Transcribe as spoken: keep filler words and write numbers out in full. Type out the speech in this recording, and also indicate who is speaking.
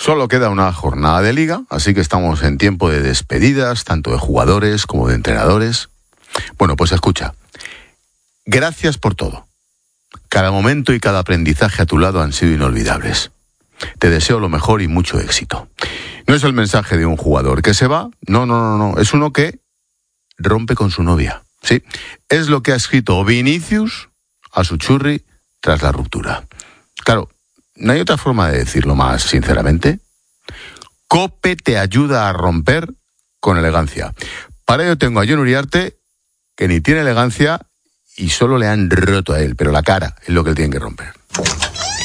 Speaker 1: Solo queda una jornada de liga, así que estamos en tiempo de despedidas, tanto de jugadores como de entrenadores. Bueno, pues escucha. Gracias por todo. Cada momento y cada aprendizaje a tu lado han sido inolvidables. Te deseo lo mejor y mucho éxito. No es el mensaje de un jugador que se va, no, no, no, no. Es uno que rompe con su novia. Sí, es lo que ha escrito Vinicius a su churri tras la ruptura. Claro, no hay otra forma de decirlo más sinceramente. Cope te ayuda a romper con elegancia. Para ello tengo a Jon Uriarte, que ni tiene elegancia y solo le han roto a él, pero la cara es lo que él tiene que romper.